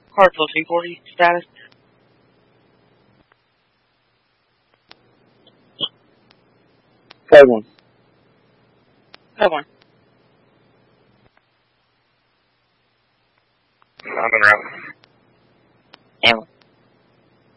Hartsville 240 status. Code 1. Code 1. I'm en route.